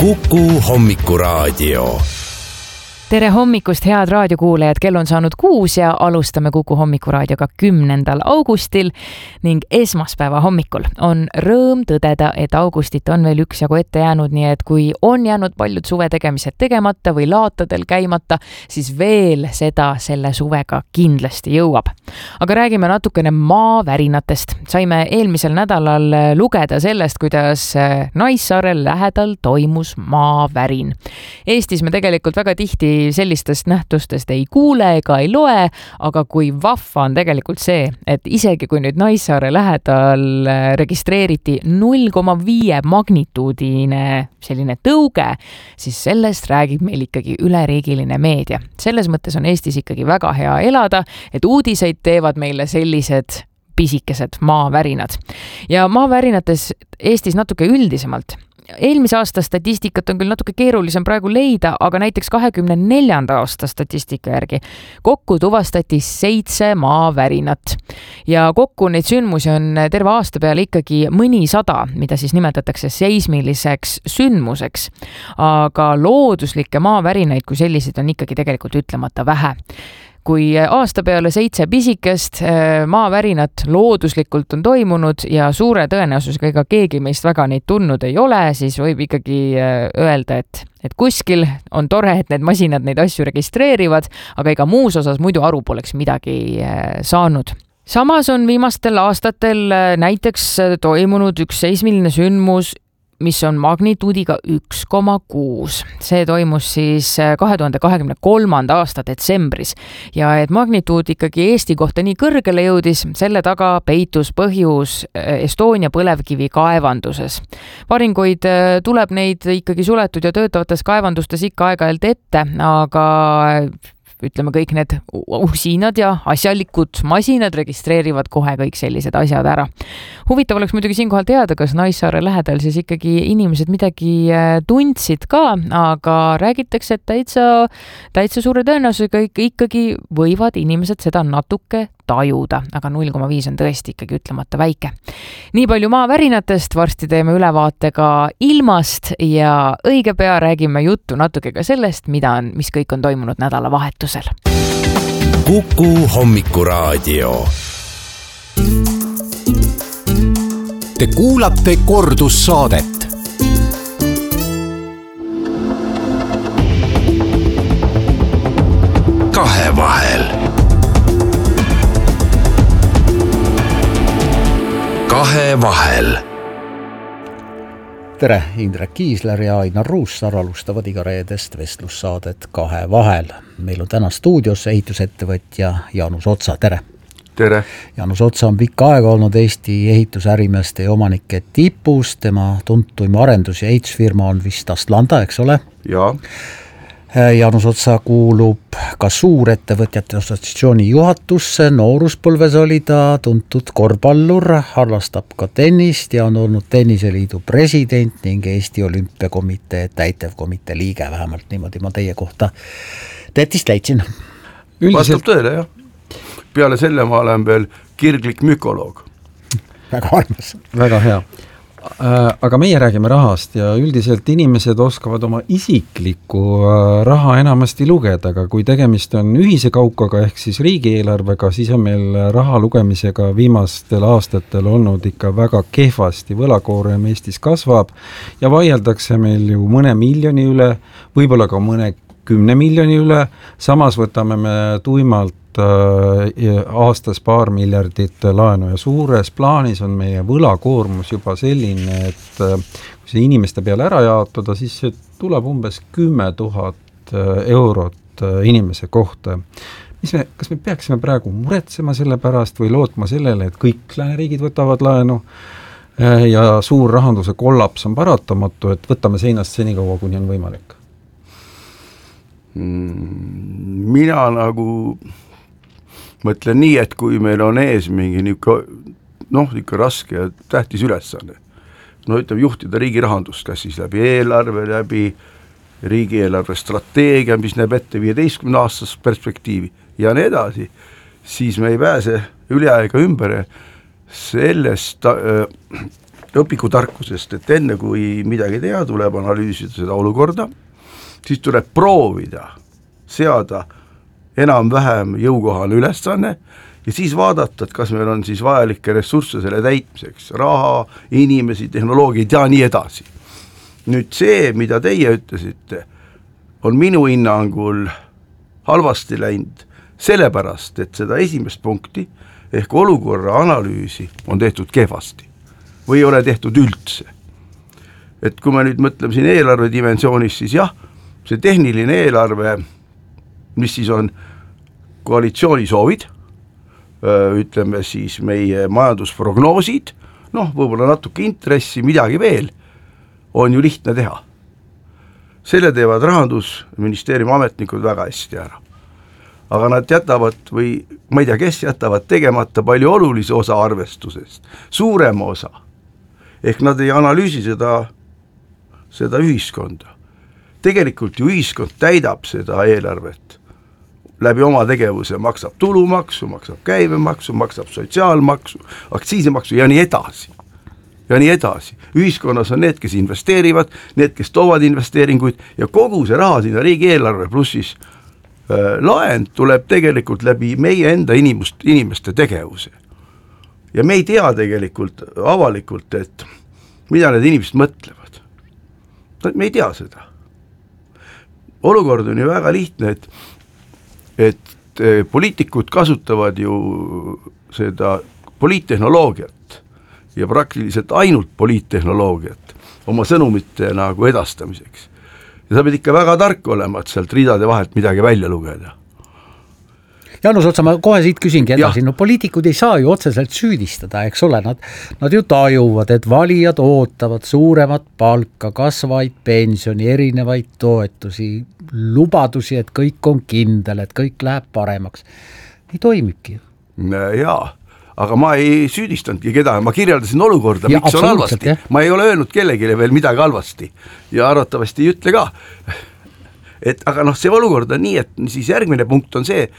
Kuku Hommikuraadio. Tere hommikust, head raadiokuulajad, kell on saanud 6 ja alustame Kuku Hommikuraadioga 10. augustil ning esmaspäeva hommikul on rõõm tõdeda, et augustit on veel üksjagu ette jäänud, nii et kui on jäänud paljud suvetegemised tegemata või laatadel käimata, siis veel seda selle suvega kindlasti jõuab. Aga räägime natukene maavärinatest. Saime eelmisel nädalal lugeda sellest, kuidas Naissaarel lähedal toimus maavärin. Eestis me tegelikult väga tihti sellistest nähtustest ei kuule ega ei loe, aga kui vahva on tegelikult see, et isegi kui nüüd Naissaare lähedal registreeriti 0,5 magnituudine selline tõuge, siis sellest räägib meil ikkagi üleriigiline meedia. Selles mõttes on Eestis ikkagi väga hea elada, et uudiseid teevad meile sellised pisikesed maavärinad. Ja maavärinates Eestis natuke üldisemalt. Eelmise aasta statistikat on küll natuke keerulisem praegu leida, aga näiteks 24. aasta statistika järgi kokku tuvastati 7 maavärinat. Ja kokku neid sündmusi on terve aasta peale ikkagi mõni 100, mida siis nimetatakse seismiliseks sündmuseks. Aga looduslikke maavärinaid kui selliseid on ikkagi tegelikult ütlemata vähe. Kui aasta peale 7 pisikest maavärinat looduslikult on toimunud ja suure tõenäosusega ega keegi meist väga neid tundnud ei ole, siis võib ikkagi öelda, et kuskil on tore, et need masinad neid asju registreerivad, aga ega muus osas muidu aru poleks midagi saanud. Samas on viimastel aastatel näiteks toimunud üks seismiline sündmus, mis on magnituudiga 1,6. See toimus siis 2023. aasta detsembris ja et magnituud ikkagi Eesti kohta nii kõrgele jõudis, selle taga peitus põhjus Estonia põlevkivi kaevanduses. Varinguid tuleb neid ikkagi suletud ja töötavates kaevandustes ikka aeg-ajalt ette, aga ütleme kõik need usinad ja asjalikud masinad registreerivad kohe kõik sellised asjad ära. Huvitav oleks muidugi siinkohal teada, kas Naissaare lähedal siis ikkagi inimesed midagi tundsid ka, aga räägitakse, et täitsa suure tõenäosusega ikkagi võivad inimesed seda natuke tajuda, aga 0,5 on tõesti ikkagi ütlemata väike. Nii palju maavärinatest, varsti teeme ülevaate ka ilmast ja õige pea räägime juttu natuke ka sellest, mis kõik on toimunud nädalavahetusel. Kuku Hommikuraadio. Te kuulate kordussaadet. Kahevahel. Kahevahel. Tere, Indrek Kiisler ja Ainar Ruussaar alustavad iga reedest vestlussaadet Kahevahel. Meil on täna stuudios ehitusettevõtja Jaanus Otsa. Tere! Tere! Jaanus Otsa on pikka aega olnud Eesti ehitusärimeeste ja omanike tipus. Tema tuntuim arendus- ja ehitusfirma on vist Astlanda, eks ole? Jaa. Jaanus Otsa kuulub ka suurettevõtjate assotsiatsiooni juhatusse, nooruspõlves oli ta tuntud korvpallur, harrastab ka tennist ja on olnud Tenniseliidu president ning Eesti Olümpiakomitee täitevkomitee liige, vähemalt niimoodi ma teie kohta tetist leidsin. Vastab tõele, jah. Peale selle ma olen veel kirglik mükoloog. Väga armas. Väga hea. Aga meie räägime rahast ja üldiselt inimesed oskavad oma isiklikku raha enamasti lugeda, aga kui tegemist on ühise kaukaga ehk siis riigieelarvega, siis on meil raha lugemisega viimastel aastatel olnud ikka väga kehvasti. Võlakoorem Eestis kasvab ja vaieldakse meil ju mõne miljoni üle, võib-olla ka mõne 10 miljoni üle, samas võtame me tuimalt aastas paar miljardit laenu ja suures plaanis on meie võlakoormus juba selline, et kui see inimeste peale ära jaotada, siis see tuleb umbes 10 000 eurot inimese kohta. Kas me peaksime praegu muretsema selle pärast või lootma sellele, et kõik lääneriigid võtavad laenu ja suur rahanduse kollaps on paratamatu, et võtame seinast senikaua, kuni on võimalik? Mina nagu mõtlen nii, et kui meil on ees mingi ikka raske ja tähtis ülesanne, ütleme juhtida riigi rahandust, kas siis läbi eelarve, läbi riigieelarve strateegia, mis näeb ette 15 aastast perspektiivi ja nii edasi, siis me ei pääse üle aega ümber sellest õpikutarkusest, et enne kui midagi teha, tuleb analüüsida seda olukorda, siis tuleb proovida seada enam-vähem jõukohane ülesanne ja siis vaadata, et kas meil on siis vajalikke ressursse selle täitmiseks, raha, inimesi, tehnoloogiaid ja nii edasi. Nüüd see, mida teie ütlesite, on minu hinnangul halvasti läinud sellepärast, et seda esimest punkti ehk olukorra analüüsi on tehtud kehvasti või ei ole tehtud üldse. Et kui me nüüd mõtleme siin eelarve dimensioonis, siis jah, see tehniline eelarve, mis siis on koalitsiooni soovid, ütleme siis meie majandusprognoosid, noh, võib-olla natuke intressi, midagi veel, on ju lihtne teha. Selle teevad Rahandusministeeriumi ametnikud väga hästi ära. Aga nad jätavad või ma ei tea, kes jätavad tegemata palju olulise osa arvestusest, suurema osa. Ehk nad ei analüüsi seda ühiskonda. Tegelikult ju ühiskond täidab seda eelarvet. Läbi oma tegevuse maksab tulumaksu, maksab käibemaksu, maksab sotsiaalmaksu, aktsiisimaksu ja nii edasi. Ja nii edasi. Ühiskonnas on need, kes investeerivad, need, kes toovad investeeringuid ja kogu see raha sinna riigieelarve pluss siis laend tuleb tegelikult läbi meie enda inimeste tegevuse. Ja me ei tea tegelikult avalikult, et mida need inimesed mõtlevad. Me ei tea seda. Olukord on ju väga lihtne, et poliitikud kasutavad ju seda poliittehnoloogiat ja praktiliselt ainult poliittehnoloogiat oma sõnumite nagu edastamiseks. Ja sa pead ikka väga tark olema, et sealt ridade vahelt midagi välja lugeda. Jaanus Otsa, ma kohe siit küsingi edasi, no poliitikud ei saa ju otseselt süüdistada, eks ole, nad ju tajuvad, et valijad ootavad suuremat palka, kasvaid pensioni, erinevaid toetusi, lubadusi, et kõik on kindel, et kõik läheb paremaks. Ei toimibki. Jaa, aga ma ei süüdistanudki kedagi, ma kirjeldasin olukorda, miks on halvasti. Ma ei ole öelnud kellelegi veel midagi halvasti ja arvatavasti ei ütle ka. Aga see olukord on nii, et siis järgmine punkt on see,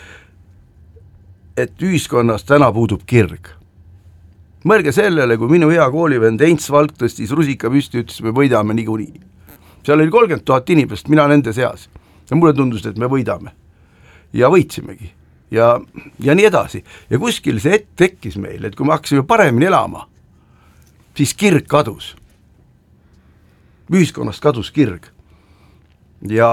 et ühiskonnas täna puudub kirg. Mõelge sellele, kui minu hea koolivend Heinz Valk tõstis rusika püsti, ütles, me võidame niikuinii. Seal oli 30 000 inimest, mina nende seas. Ja mulle tundus, et me võidame. Ja võitsimegi. Ja nii edasi. Ja kuskil see tekkis meil, et kui me hakkasime paremini elama, siis kirg kadus. Ühiskonnast kadus kirg. Ja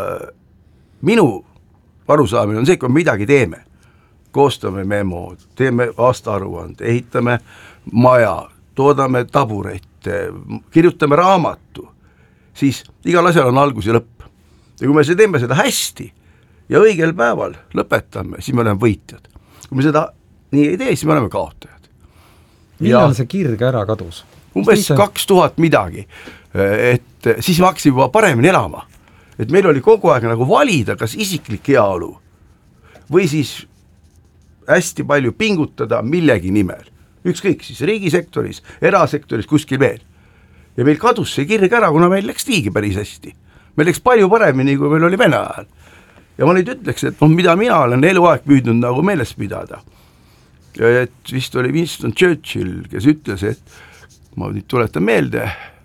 minu arusaamine on see, kui me midagi teeme, koostame memo, teeme aastaaruande, ehitame maja, toodame taburette, kirjutame raamatu, siis igal asjal on algus ja lõpp. Ja kui me teeme seda hästi ja õigel päeval lõpetame, siis me oleme võitjad. Kui me seda nii ei tee, siis me oleme kaotajad. Millal see kirg ära kadus? Umbes 2000 midagi, et siis me hakkasime juba paremini elama. Et meil oli kogu aeg nagu valida, kas isiklik heaolu või siis hästi palju pingutada millegi nimel. Ükskõik siis riigisektoris, erasektoris, kuskil veel. Ja meil kadus see kirg ära, kuna meil läks liigi päris hästi. Meil läks palju paremini, kui meil oli Vene ajal. Ja ma nüüd ütleks, et mida mina olen eluaeg püüdnud nagu meeles pidada. Et vist oli Winston Churchill, kes ütles, et ma nüüd tuletan meelde,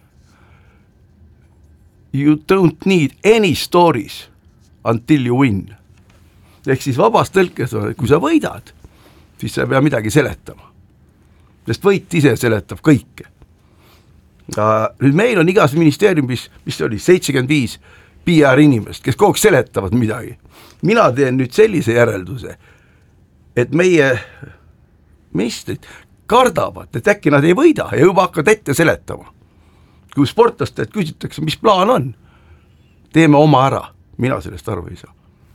you don't need any stories until you win. Ehk siis vabast tõlkes on, et kui sa võidad, siis sa ei pea midagi seletama. Sest võit ise seletab kõike. Nüüd meil on igas ministeeriumis, mis oli 75 PR inimest, kes kogu seletavad midagi. Mina teen nüüd sellise järelduse, et meie ministrid kardavad, et äkki nad ei võida ja juba hakkad ette seletama. Kui sportlastelt küsitakse, mis plaan on, teeme oma ära. Mina sellest aru ei saa.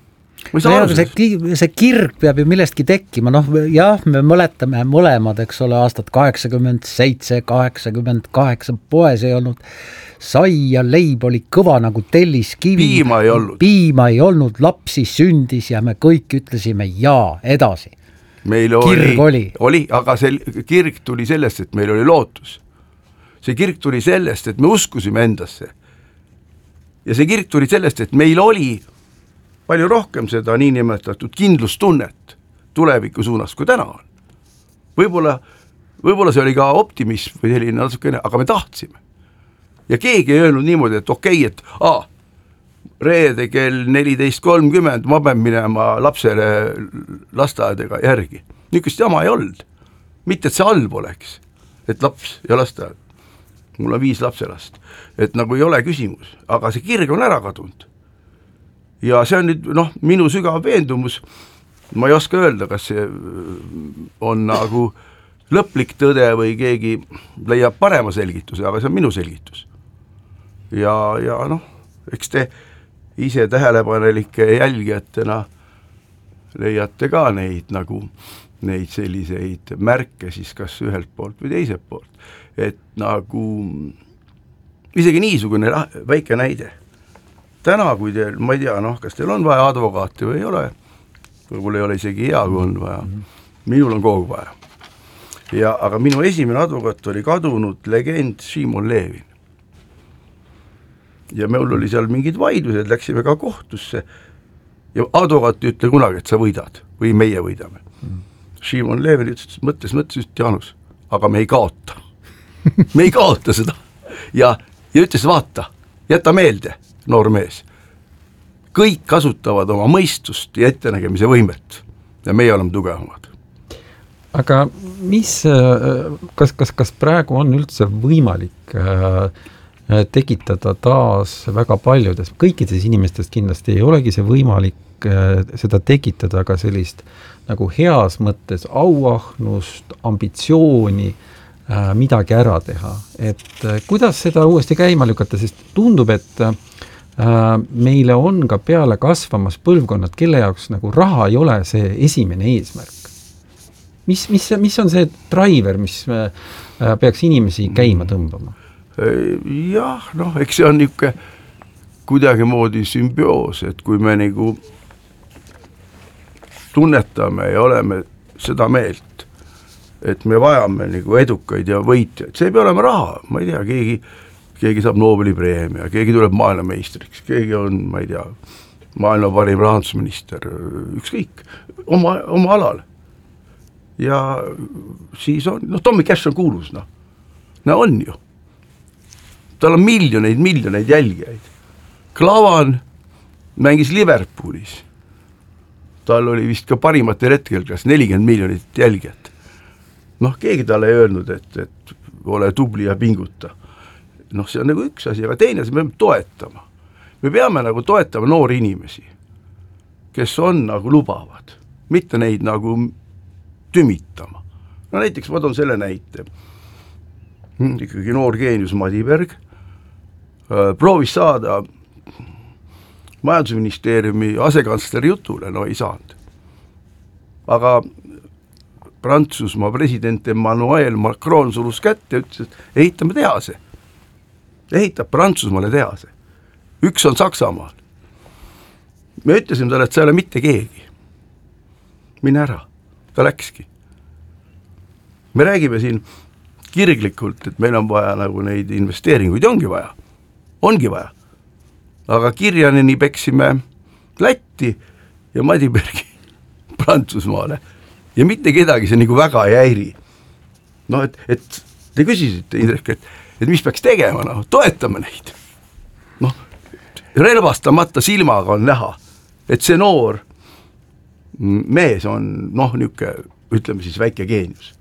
See kirg peab ju millestki tekkima, jah, me mäletame mõlemad, eks ole, aastat 87, 88, poes ei olnud sai ja leib oli kõva nagu telliskivi. Piima ei olnud, lapsi sündis ja me kõik ütlesime jaa, edasi. Meil kirg oli, aga see kirg tuli sellest, et meil oli lootus. See kirg tuli sellest, et me uskusime endasse. Ja see kirg tuli sellest, et meil oli palju rohkem seda niinimetatud kindlustunnet tuleviku suunas, kui täna on. Võib-olla võib-olla see oli ka optimism või selline natukene, aga me tahtsime. Ja keegi ei öelnud niimoodi, et okei, et reede kell 14.30 ma pean minema lapsele lasteaedega järgi. Niisugust jama ei olnud. Mitte, et see halb oleks, et laps ja lasteaed. Mul on 5 lapselast. Et nagu ei ole küsimus, aga see kirg on ära kadunud. Ja see on nüüd, minu sügav veendumus. Ma ei oska öelda, kas see on nagu lõplik tõde või keegi leiab parema selgituse, aga see on minu selgitus. Ja eks te ise tähelepanelike jälgijatena leiate ka neid selliseid märke siis kas ühelt poolt või teiselt poolt. Et nagu isegi niisugune väike näide. Täna, kui teil, ma ei tea, kas teil on vaja advokaati või ei ole, võib-olla ei ole isegi hea, kui on vaja. Minul on kogu vaja. Aga minu esimene advokaat oli kadunud legend Šimon Levin. Ja meil oli seal mingid vaidlused, läksime ka kohtusse ja advokaat ei ütle kunagi, et sa võidad või meie võidame. Šimon Levin mõtles, Jaanus, aga me ei kaota. Me ei kaota seda. Ja ütles, vaata, jäta meelde, noor mees. Kõik kasutavad oma mõistust ja ettenägemise võimet ja meie oleme tugevamad. Aga kas praegu on üldse võimalik tekitada taas väga paljudes, kõikides inimestest kindlasti ei olegi see võimalik seda tekitada, aga sellist nagu heas mõttes auahnust, ambitsiooni midagi ära teha. Et kuidas seda uuesti käima lükata, sest tundub, et meile on ka peale kasvamas põlvkonnad, kelle jaoks nagu raha ei ole see esimene eesmärk. Mis on see driver, mis peaks inimesi käima tõmbama? Jah, eks see on niisugune kuidagi moodi sümbioos, et kui me nagu tunnetame ja oleme seda meelt, et me vajame nagu edukaid ja võitjaid, see ei pea olema raha, ma ei tea, keegi saab Nobeli preemia, keegi tuleb maailmameistriks, keegi on, ma ei tea, maailma parim rahandusminister, ükskõik, oma alal. Ja siis on, Tommy Cash on kuulus, on ju. Tal on miljoneid jälgijaid. Klavan mängis Liverpoolis. Tal oli vist ka parimatel hetkel, kas 40 miljonit jälgijat. Keegi talle ei öelnud, et ole tubli ja pinguta. See on nagu üks asi, aga teine, me peame toetama. Me peame nagu toetama noori inimesi, kes on nagu lubavad, mitte neid nagu tümitama. Näiteks ma toon selle näite. Ikkagi noor geenius Madiberg proovis saada majandusministeeriumi asekantsleri jutule, ei saanud. Aga Prantsusmaa president Emmanuel Macron surus kätte ja ütles, et ehitame tehase. Ehitab Prantsusmaale tehase. Üks on Saksamaal. Me ütlesime talle, et sa ei ole mitte keegi. Mine ära. Ta läkski. Me räägime siin kirglikult, et meil on vaja nagu neid investeeringuid, ongi vaja. Aga Kirjaneni peksime Lätti ja Madibergi Prantsusmaale ja mitte kedagi see nagu väga ei häiri. Et te küsisite, Indrek, et mis peaks tegema, toetame neid. Relvastamata silmaga on näha, et see noor mees on, niisugune, ütleme siis väike geenius.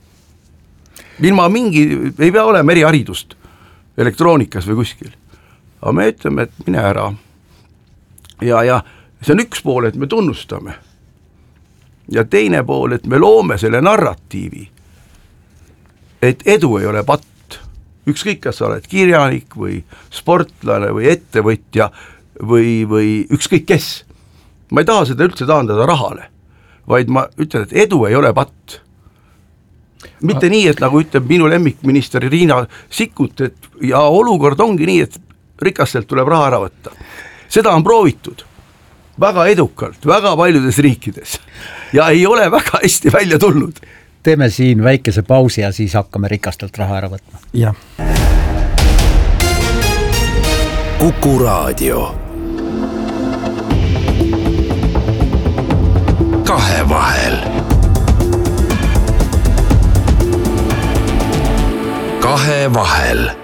Ilma ei pea olema eriharidust elektroonikas või kuskil. Aga me ütleme, et mine ära. Ja see on üks pool, et me tunnustame. Ja teine pool, et me loome selle narratiivi, et edu ei ole patt. Ükskõik, kas sa oled kirjanik või sportlane või ettevõtja või ükskõik kes. Ma ei taha seda üldse taandada rahale, vaid ma ütlen, et edu ei ole patt. Mitte nii, et nagu ütleb minu lemmikminister Riina Sikkut, ja olukord ongi nii, et rikastelt tuleb raha ära võtta. Seda on proovitud väga edukalt, väga paljudes riikides ja ei ole väga hästi välja tulnud. Teeme siin väikese pausi ja siis hakkame rikastelt raha ära võtma. Ja. Kuku Raadio. Kahevahel. Kahevahel.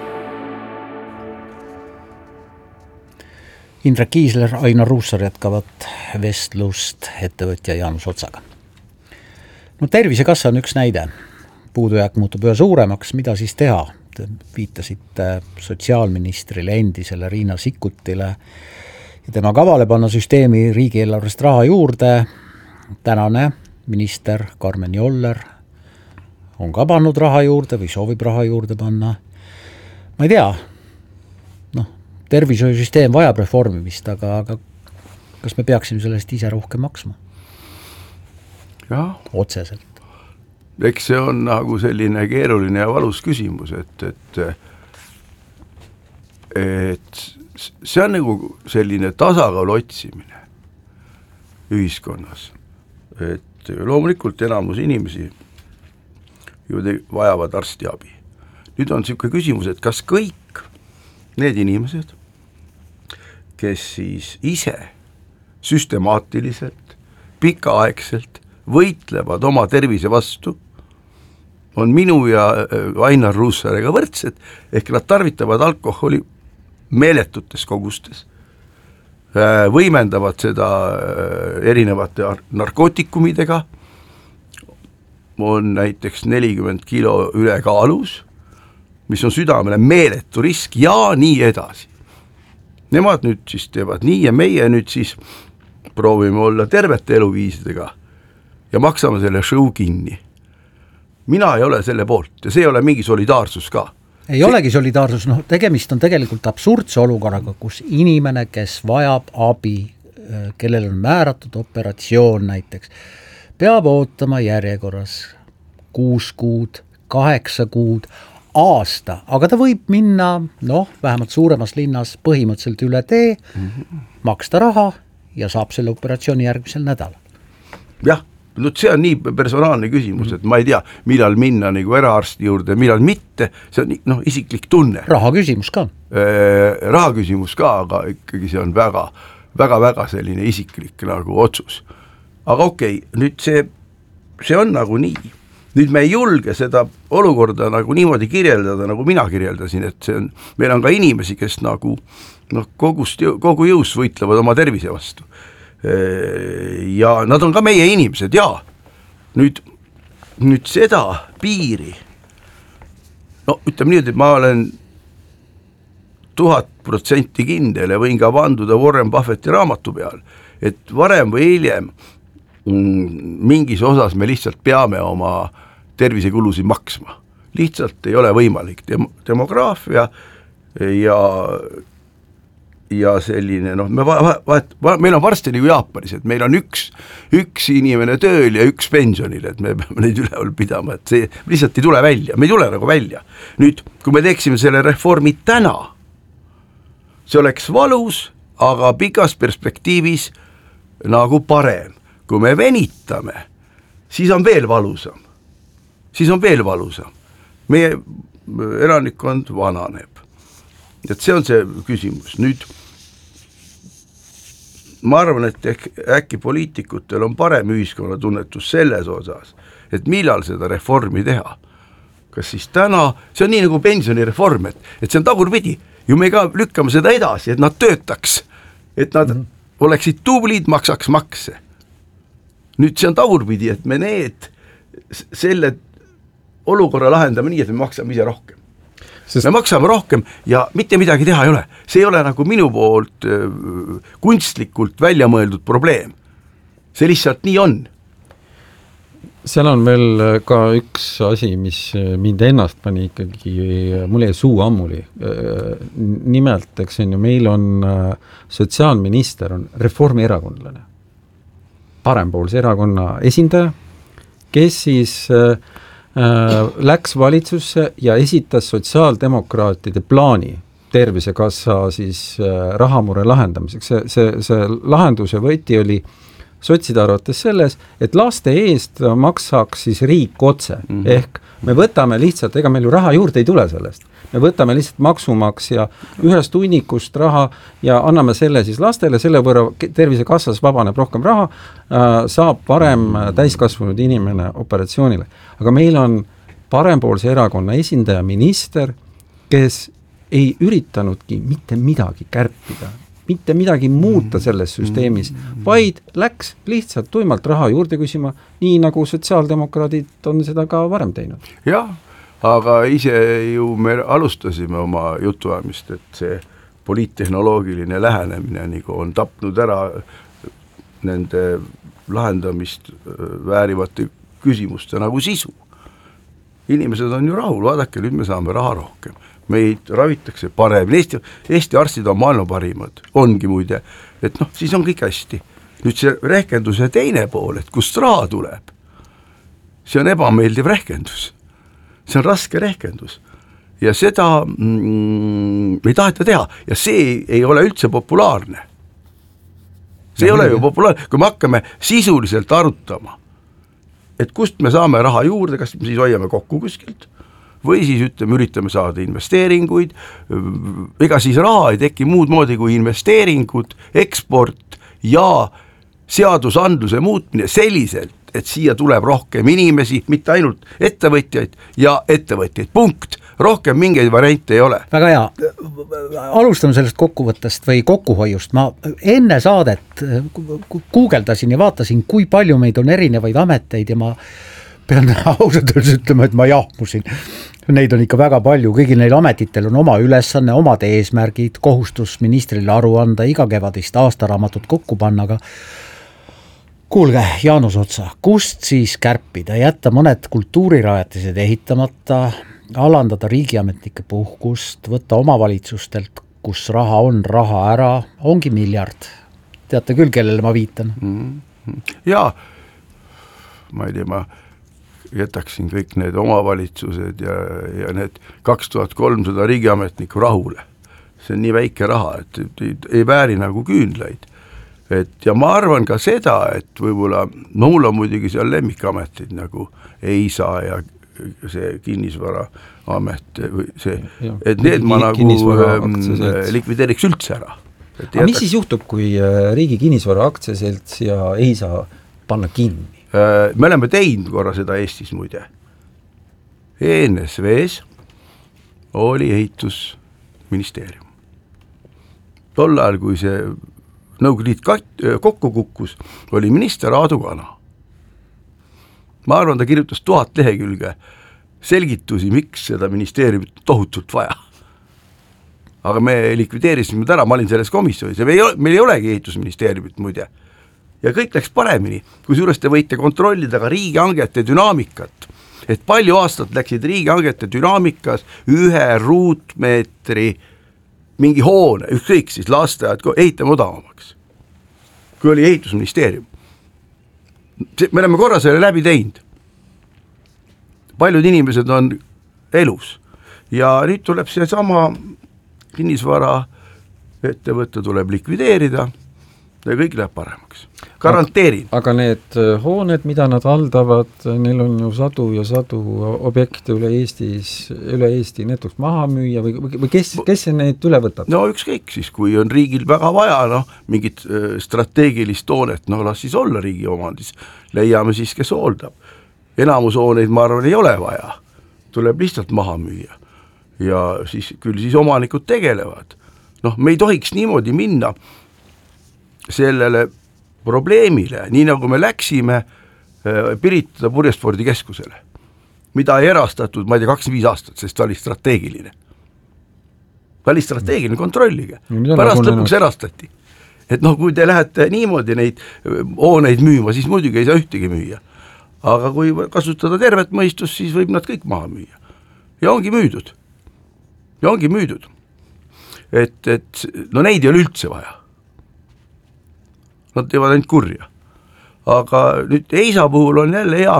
Indrek Kiisler, Ainar Ruussaar jätkavad vestlust ettevõtja Jaanus Otsaga. No Tervisekassa on üks näide. Puudujääk muutub üha suuremaks, mida siis teha? Te viitasite sotsiaalministrile endisele Riina Sikkutile ja tema kavale panna süsteemi riigieelarvest raha juurde. Tänane minister Karmen Joller on ka pannud raha juurde või soovib raha juurde panna. Ma ei tea, tervishoiusüsteem vajab reformimist, aga kas me peaksime sellest ise rohkem maksma? Jah. Otseselt. Eks see on nagu selline keeruline ja valus küsimus, et see on nagu selline tasakaalu otsimine ühiskonnas. Et loomulikult enamus inimesi ju vajavad arstiabi. Nüüd on selline küsimus, et kas kõik need inimesed, kes siis ise süstemaatiliselt, pikaaegselt võitlevad oma tervise vastu, on minu ja Ainar Ruussaarega võrdsed, ehk nad tarvitavad alkoholi meeletutes kogustes, võimendavad seda erinevate narkootikumidega, on näiteks 40 kilo ülekaalus, mis on südamele meeletu risk ja nii edasi. Nemad nüüd siis teevad nii ja meie nüüd siis proovime olla tervete eluviisidega ja maksame selle show kinni. Mina ei ole selle poolt ja see ei ole mingi solidaarsus ka. Ei olegi solidaarsus, tegemist on tegelikult absurdse olukorraga, kus inimene, kes vajab abi, kellel on määratud operatsioon näiteks, peab ootama järjekorras 6 kuud, 8 kuud, aasta, aga ta võib minna, vähemalt suuremas linnas põhimõtteliselt üle tee, maksta raha ja saab selle operatsiooni järgmisel nädalal. Jah, see on nii personaalne küsimus, et ma ei tea, millal minna nagu eraarsti juurde, millal mitte, see on isiklik tunne. Raha küsimus ka. Raha küsimus ka, aga ikkagi see on väga selline isiklik nagu otsus. Aga okei, nüüd see on nagu nii. Nüüd me ei julge seda olukorda nagu niimoodi kirjeldada, nagu mina kirjeldasin, et meil on ka inimesi, kes nagu kogu jõus võitlevad oma tervise vastu. Ja nad on ka meie inimesed, jaa. Nüüd seda piiri, ütleme nii, et ma olen 1000% kindel ja võin ka vanduda Warren Buffetti raamatu peal, et varem või hiljem mingis osas me lihtsalt peame oma tervisekulusid maksma. Lihtsalt ei ole võimalik. Demograafia ja selline, meil on varsti nagu Jaapanis, et meil on üks inimene tööl ja üks pensionil, et me peame neid üleval pidama, et see lihtsalt ei tule välja, me ei tule nagu välja. Nüüd, kui me teeksime selle reformi täna, see oleks valus, aga pikas perspektiivis nagu parem. Kui me venitame, siis on veel valusam. Meie elanikkond vananeb. Et see on see küsimus. Nüüd, ma arvan, et äkki poliitikutel on parem ühiskonnatunnetus selles osas, et millal seda reformi teha. Kas siis täna, see on nii nagu pensionireform, et see on tagurpidi. Ju me ka lükkame seda edasi, et nad töötaks, et nad oleksid tublid, maksaks makse. Nüüd see on tagurpidi, et me selle olukorra lahendame nii, et me maksame ise rohkem. Me maksame rohkem ja mitte midagi teha ei ole. See ei ole nagu minu poolt kunstlikult välja mõeldud probleem. See lihtsalt nii on. Seal on veel ka üks asi, mis mind ennast pani ikkagi, mul jäi suu ammuli. Nimelt, eks on ju, meil on sotsiaalminister, on reformierakondlane. Parempoolse erakonna esindaja, kes siis läks valitsusse ja esitas sotsiaaldemokraatide plaani Tervisekassa siis rahamure lahendamiseks. See lahenduse võti oli sotside arvates selles, et laste eest maksaks siis riik otse. Ehk me võtame lihtsalt, ega meil ju raha juurde ei tule sellest. Me võtame lihtsalt maksumaksja ühest hunnikust raha ja anname selle siis lastele, selle võrra Tervisekassas vabaneb rohkem raha, saab parem täiskasvanud inimene operatsioonile. Aga meil on parempoolse erakonna esindaja, minister, kes ei üritanudki mitte midagi kärpida, mitte midagi muuta selles süsteemis, vaid läks lihtsalt tuimalt raha juurde küsima, nii nagu sotsiaaldemokraadid on seda ka varem teinud. Jah, aga ise ju me alustasime oma jutuajamist, et see poliittehnoloogiline lähenemine nagu on tapnud ära nende lahendamist väärivate küsimuste nagu sisu. Inimesed on ju rahul, vaadake, nüüd me saame raha rohkem. Meid ravitakse paremini, Eesti arstid on maailma parimad, ongi muide, et noh, siis on kõik hästi. Nüüd see rehkenduse teine pool, et kust raha tuleb, see on ebameeldiv rehkendus, see on raske rehkendus ja seda ei taheta teha ja see ei ole üldse populaarne. See ei ole ju populaarne, kui me hakkame sisuliselt arutama, et kust me saame raha juurde, kas me siis hoiame kokku kuskilt, või siis üritame saada investeeringuid, ega siis raha ei teki muud moodi kui investeeringud, eksport ja seadusandluse muutmine selliselt, et siia tuleb rohkem inimesi, mitte ainult ettevõtjaid ja ettevõtjaid, punkt. Rohkem mingeid variante ei ole. Väga hea, alustame sellest kokkuvõttest või kokkuhoiust. Ma enne saadet guugeldasin ja vaatasin, kui palju meid on erinevaid ameteid ja ma pean ausalt ütlema, et ma jahmusin. Neid on ikka väga palju, kõigil neil ametitel on oma ülesanne, omad eesmärgid, kohustus ministrile aru anda, iga kevadist aastaraamatut kokku panna, aga kuulge, Jaanus Otsa, kust siis kärpida, jätta mõned kultuurirajatised ehitamata, alandada riigiametnike puhkust, võtta omavalitsustelt, kus raha on, raha ära, ongi miljard. Teate küll, kellele ma viitan? Jaa, ma ei tea, ma jätaksin kõik need omavalitsused ja need 2300 riigiametnikku rahule. See on nii väike raha, et ei vääri nagu küünlaid. Ja ma arvan ka seda, et võib-olla, no mul on muidugi seal lemmikametid nagu EISA ja see kinnisvaraamet, et need ma nagu likvideeriks üldse ära. Aga mis siis juhtub, kui riigi kinnisvara aktsiaselts ja EISA panna kinni? Me oleme teinud korra seda Eestis muide. ENSV-s oli ehitusministeerium. Tol ajal, kui see Nõukogude Liit kokku kukkus, oli minister Aadu Kana. Ma arvan, ta kirjutas 1000 lehekülge selgitusi, miks seda ministeeriumit tohutult vaja. Aga me likvideerisime ära, ma olin selles komisjonis ja meil ei olegi ehitusministeeriumit muide. Ja kõik läks paremini, kui suurest te võite kontrollida ka riigihangete dünaamikat. Et palju aastat läksid riigihangete dünaamikas 1 ruutmeetri mingi hoone, ükskõik siis lasteajad, ehitame odavamaks, kui oli ehitusministeerium. Me oleme korra selle läbi teinud. Paljud inimesed on elus ja nüüd tuleb see sama kinnisvara ettevõtte tuleb likvideerida ja kõik läheb paremaks. Garanteerin. Aga need hooned, mida nad haldavad, neil on ju sadu ja sadu objekte üle Eesti netuks maha müüa või kes need üle võtab? No ükskõik siis, kui on riigil väga vaja, mingit strateegilist hoonet, las siis olla riigi omandis. Leiame siis, kes hooldab. Enamus hooneid, ma arvan, ei ole vaja. Tuleb lihtsalt maha müüa. Ja siis küll siis omanikud tegelevad. Me ei tohiks niimoodi minna sellele probleemile, nii nagu me läksime Piritada Purjespordi keskusele, mida ei erastatud, ma ei tea, 25 aastat, sest ta oli strateegiline. Ta oli strateegiline, kontrollige. Pärast lõpuks erastati. Et kui te lähete niimoodi neid hooneid müüma, siis muidugi ei saa ühtegi müüa. Aga kui kasutada tervet mõistust, siis võib nad kõik maha müüa. Ja ongi müüdud. Et neid ei ole üldse vaja. Nad teevad ainult kurja. Aga nüüd EISA puhul on jälle hea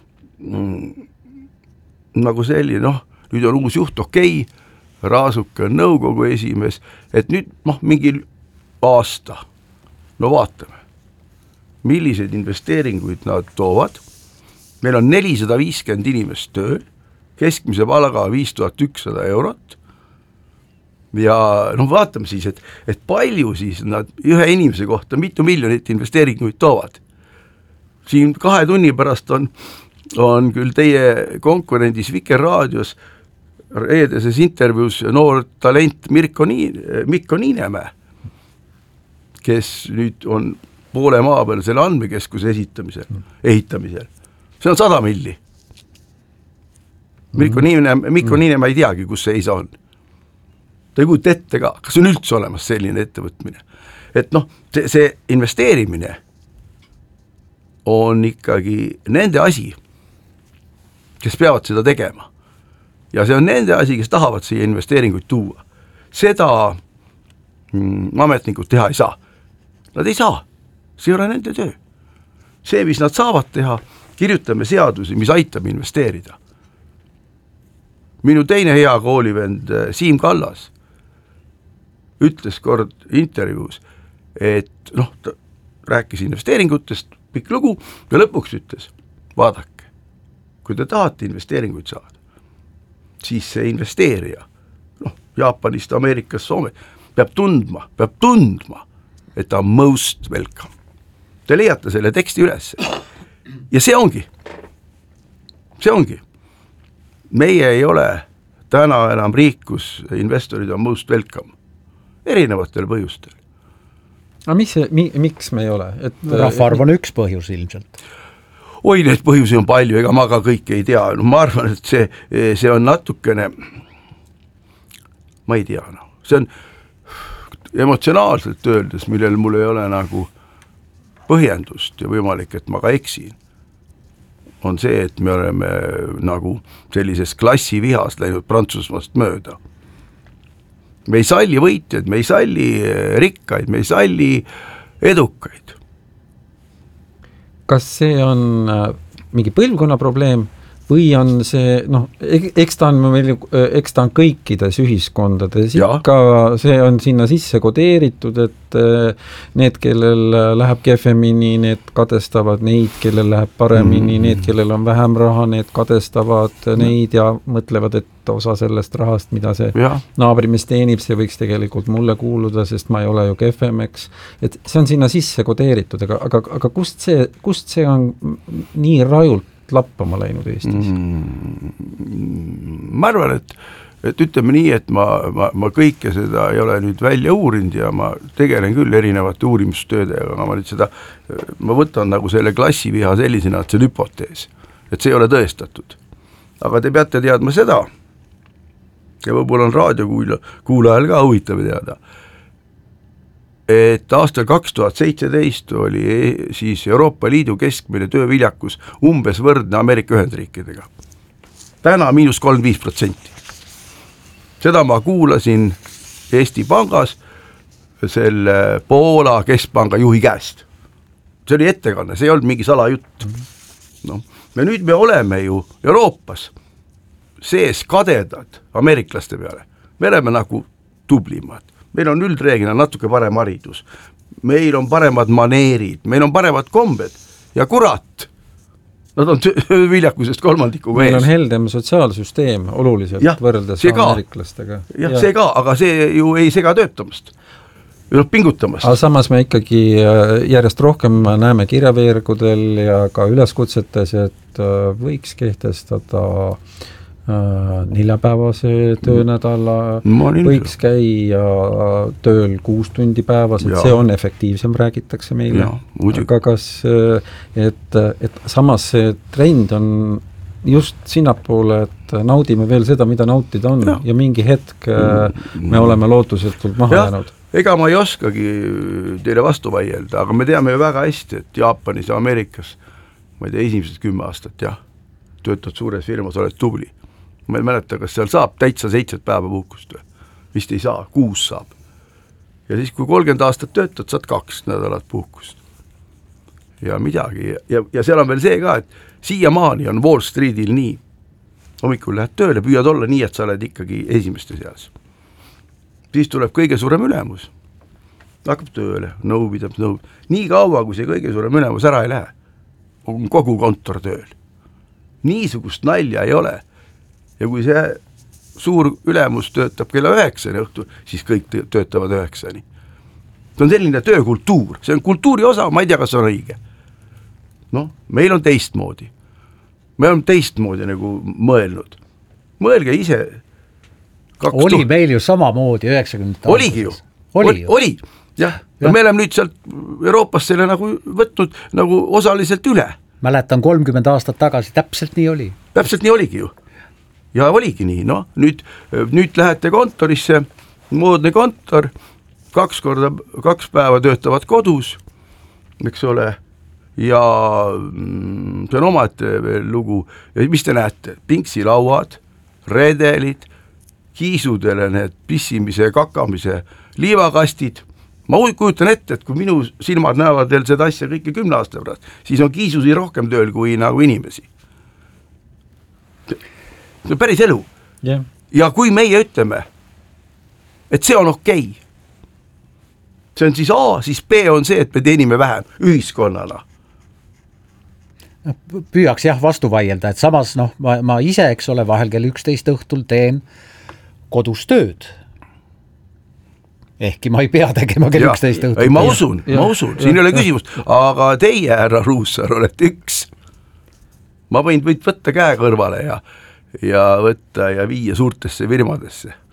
nagu selline, nüüd on uus juht, okei, Raasuke on nõukogu esimees, et nüüd mingi aasta, vaatame, millised investeeringuid nad toovad. Meil on 450 inimest tööl, keskmise palga 5100 eurot. Ja vaatame siis, et palju siis nad ühe inimese kohta mitu miljonit investeeringuid toovad. Siin 2 tunni pärast on on küll teie konkurendis Vikerraadios reedeses intervjuus noor talent Mikko Niinemäe, kes nüüd on poole maa peal selle andmekeskuse ehitamisel. See on 100 milli. Mikko Niinemäe ei teagi, kus see isa on. Ta ei kujuta ette ka, kas on üldse olemas selline ettevõtmine. Et see investeerimine on ikkagi nende asi, kes peavad seda tegema. Ja see on nende asi, kes tahavad siia investeeringuid tuua. Seda ametnikud teha ei saa. Nad ei saa. See ei ole nende töö. See, mis nad saavad teha, kirjutame seadusi, mis aitab investeerida. Minu teine hea koolivend Siim Kallas ütles kord intervjuus, et ta rääkis investeeringutest, pikk lugu, ja lõpuks ütles, vaadake, kui te tahate investeeringuid saada, siis see investeerija, Jaapanist, Ameerikast, Soome, peab tundma, et ta on most welcome. Te leiate selle teksti üles. Ja see ongi. Meie ei ole täna enam riik, kus investorid on most welcome. Erinevatel põhjustel. Aga miks me ei ole? Rahvaarv on üks põhjus ilmselt. Oi, need põhjusi on palju, ega ma ka kõike ei tea. Ma arvan, et see on natukene, ma ei tea, see on emotsionaalselt öeldes, millel mul ei ole nagu põhjendust ja võimalik, et ma ka eksin, on see, et me oleme nagu sellises klassivihas läinud Prantsusmaast mööda. Me ei salli võitjaid, me ei salli rikkaid, me ei salli edukaid. Kas see on mingi põlvkonna probleem või on see, eks ta on kõikides ühiskondades, ikka see on sinna sisse kodeeritud, et need, kellel läheb kehvemini, need kadestavad neid, kellel läheb paremini, need, kellel on vähem raha, need kadestavad neid ja mõtlevad, et osa sellest rahast, mida see naabrimees teenib, see võiks tegelikult mulle kuuluda, sest ma ei ole ju kehvem, eks. Et see on sinna sisse kodeeritud, aga kust see on nii rajult lappama läinud Eestis? Ma arvan, et ütleme nii, et ma kõike seda ei ole nüüd välja uurinud ja ma tegelen küll erinevate uurimustöödega, aga ma võtan nagu selle klassiviha sellisena, et see on hüpotees, et see ei ole tõestatud. Aga te peate teadma seda, ja võib-olla on raadiokuulajal ka huvitav teada, et aastal 2017 oli siis Euroopa Liidu keskmine tööviljakus umbes võrdne Ameerika Ühendriikidega. Täna -35%. Seda ma kuulasin Eesti Pangas selle Poola keskpanga juhi käest. See oli ettekanne, see ei olnud mingi salajutt. Ja nüüd me oleme ju Euroopas sees kadedad ameeriklaste peale. Me oleme nagu tublimad. Meil on üldreeglina natuke parem haridus. Meil on paremad maneerid, meil on paremad kombed ja kurat, nad on viljakusest kolmandikuga ees. Meil on heldem sotsiaalsüsteem oluliselt võrreldes ameeriklastega. Jah, see ka, aga see ju ei sega töötamast. Pingutamast. Aga samas me ikkagi järjest rohkem näeme kirjaveergudel ja ka üleskutsetes, et võiks kehtestada neljapäevase töönädala, võiks käia tööl 6 tundi päevas, et see on efektiivsem, räägitakse meile. Aga kas, et samas see trend on just sinnapoole, et naudime veel seda, mida nautida on ja mingi hetk me oleme lootusetult maha jäänud. Ega ma ei oskagi teile vastu vaielda, aga me teame ju väga hästi, et Jaapanis ja Ameerikas, ma ei tea, esimesed 10 aastat, töötad suures firmas, oled tubli. Ma ei mäleta, kas seal saab täitsa 7 päeva puhkust või? Vist ei saa, 6 saab. Ja siis, kui 30 aastat töötad, saad 2 nädalat puhkust. Ja midagi. Ja seal on veel see ka, et siiamaani on Wall Streetil nii. Hommikul lähed tööle, püüad olla nii, et sa oled ikkagi esimeste seas. Siis tuleb kõige suurem ülemus. Hakkab tööle, nõupidab. Nii kaua, kui see kõige suurem ülemus ära ei lähe, on kogu kontor tööl. Niisugust nalja ei ole. Ja kui see suur ülemus töötab kella 9 õhtul, siis kõik töötavad 9. See on selline töökultuur, see on kultuuri osa, ma ei tea, kas on õige. Meil on teistmoodi. me oleme teistmoodi nagu mõelnud. Mõelge ise. Oli meil ju samamoodi 90 oligi ju. Oli. Jah. Ja me oleme nüüd sealt Euroopas selle nagu võtnud nagu osaliselt üle. Mäletan 30 aastat tagasi, täpselt nii oli. Täpselt nii oligi ju. Ja oligi nii, noh, nüüd lähete kontorisse, moodne kontor, 2 päeva töötavad kodus, eks ole, ja see on omaette veel lugu. Ja mis te näete? Pinksilauad, redelid, kiisudele need pissimise ja kakamise liivakastid. Ma kujutan ette, et kui minu silmad näevad veel seda asja kõike 10 aasta pärast, siis on kiisusi rohkem tööl kui nagu inimesi. See on päris elu. Yeah. Ja kui meie ütleme, et see on okei, see on siis A, siis B on see, et me teenime vähem ühiskonnana. Püüaks jah vastu vaielda, et samas ma ise, eks ole, vahel kell 11 õhtul teen kodus tööd. Ehkki ma ei pea tegema kell 11 õhtul. Ei, ma usun, siin ei ole küsimust, aga teie, härra Ruussaar, olete üks. Ma võin võtta käe kõrvale ja võtta ja viia suurtesse firmadesse.